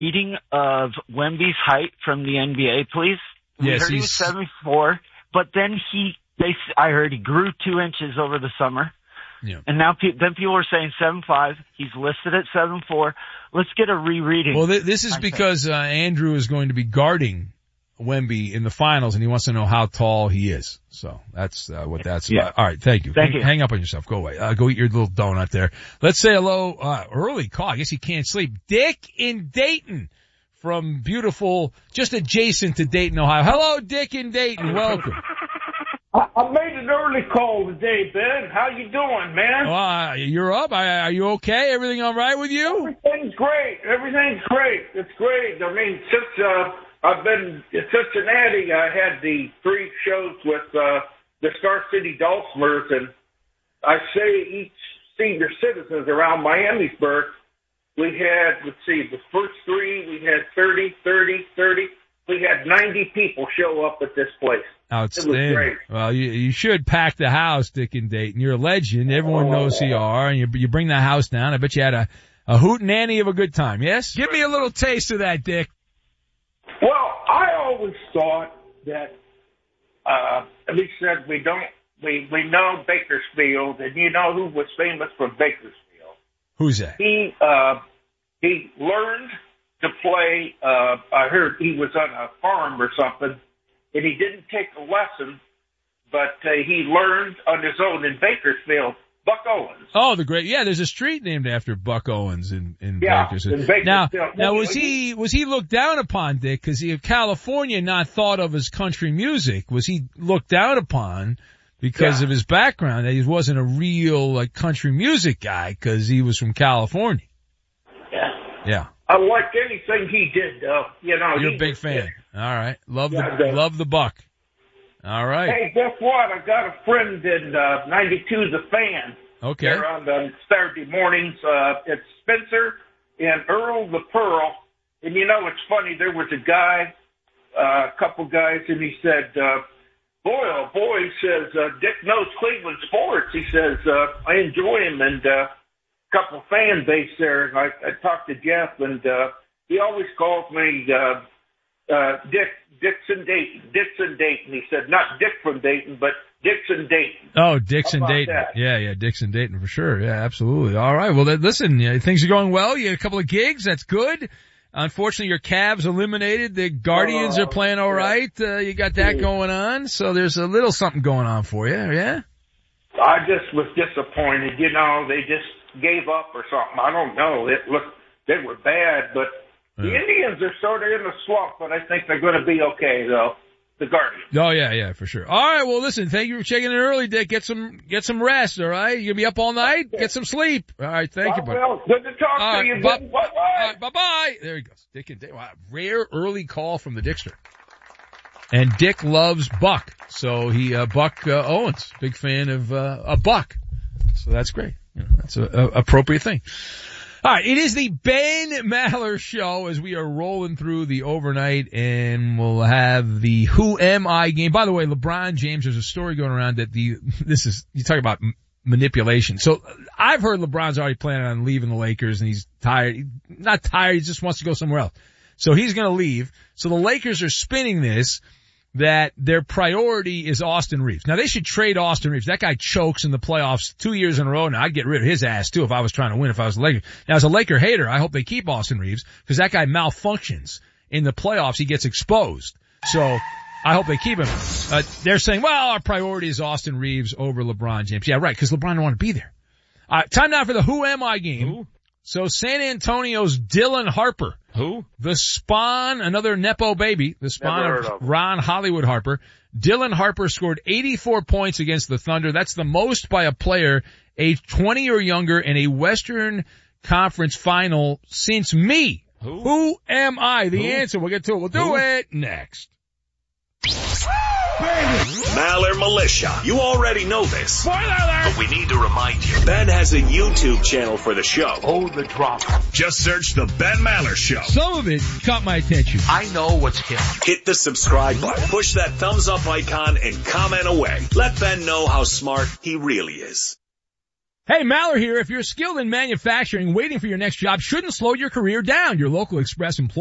reading of Wemby's height from the NBA, please? Yes, he was 7'4", but then I heard he grew 2 inches over the summer. Yeah. And now then people are saying 7'5". He's listed at 7'4". Let's get a rereading. Well, this is because Andrew is going to be guarding Wemby in the finals, and he wants to know how tall he is. So that's what that's about. All right, thank you. Hang up on yourself. Go away. Go eat your little donut there. Let's say hello. Early call. I guess he can't sleep. Dick in Dayton from beautiful, just adjacent to Dayton, Ohio. Hello, Dick in Dayton. Welcome. I made an early call today, Ben. How you doing, man? You're up. Are you okay? Everything all right with you? Everything's great. It's great. I mean, since I've been in Cincinnati, I had the 3 shows with the Star City Dulcimers, and I say each senior citizens around Miamisburg, we had, the first 3, we had 30. We had 90 people show up at this place. Outstanding. It was great. Well, you should pack the house, Dick in Dayton. You're a legend. Everyone knows who you are, and you bring the house down. I bet you had a hootenanny of a good time, yes? Give me a little taste of that, Dick. Well, I always thought that, at least said we know Bakersfield, and you know who was famous for Bakersfield. Who's that? He learned to play, I heard he was on a farm or something, and he didn't take a lesson, but he learned on his own in Bakersfield. Buck Owens. Oh, there's a street named after Buck Owens in Bakersfield. Now was he looked down upon, Dick, because California not thought of as country music? Was he looked down upon because of his background, that he wasn't a real country music guy because he was from California? Yeah. I liked anything he did, though. You're a big fan. All right. Love the Buck. All right. Hey, guess what? I got a friend in 92 The Fan. Okay. They're on the Saturday mornings. It's Spencer and Earl the Pearl. And it's funny, there was a guy, a couple guys, and he said, boy, oh boy, he says, Dick knows Cleveland sports. He says, I enjoy him, and couple fan base there. And I talked to Jeff, and he always calls me Dixon Dayton. He said not Dick from Dayton, but Dixon Dayton. Oh, Dixon Dayton. That? Yeah, Dixon Dayton for sure. Yeah, absolutely. All right. Well, listen, things are going well. You had a couple of gigs. That's good. Unfortunately, your Cavs eliminated. The Guardians are playing all right. You got that going on. So there's a little something going on for you. Yeah. I just was disappointed. They just gave up or something. I don't know. They were bad, but the Indians are sort of in a slump, but I think they're going to be okay, though. The Guardians. Oh, yeah, for sure. All right, well, listen, thank you for checking in early, Dick. Get some rest, all right? You going to be up all night? Get some sleep. All right, thank you, buddy. Well, good to talk to you. Bye-bye. Bye-bye. There he goes. Dick and Dick. Wow, rare early call from the Dickster. And Dick loves Buck, so Buck Owens, big fan of a Buck. So that's great. That's a appropriate thing. All right, it is the Ben Maller Show as we are rolling through the overnight, and we'll have the Who Am I game. By the way, LeBron James, there's a story going around that you talk about manipulation. So I've heard LeBron's already planning on leaving the Lakers, and he's tired. Not tired, he just wants to go somewhere else. So he's going to leave. So the Lakers are spinning this that their priority is Austin Reeves. Now, they should trade Austin Reeves. That guy chokes in the playoffs 2 years in a row. Now, I'd get rid of his ass, too, if I was trying to win, if I was a Laker. Now, as a Laker hater, I hope they keep Austin Reeves because that guy malfunctions. In the playoffs, he gets exposed. So I hope they keep him. They're saying, well, our priority is Austin Reeves over LeBron James. Yeah, right, because LeBron don't want to be there. Time now for the Who Am I game. Who? So San Antonio's Dylan Harper. Who? The spawn, another Nepo baby, the spawn of Ron Hollywood Harper. Dylan Harper scored 84 points against the Thunder. That's the most by a player age 20 or younger in a Western Conference final since me. Who am I? The answer. We'll get to it. We'll do it next. Maller Militia. You already know this. Spoiler alert! But we need to remind you. Ben has a YouTube channel for the show. Oh, the drop. Just search The Ben Maller Show. Some of it caught my attention. I know what's hip. Hit the subscribe button. Push that thumbs up icon and comment away. Let Ben know how smart he really is. Hey, Maller here. If you're skilled in manufacturing, waiting for your next job shouldn't slow your career down. Your local Express employer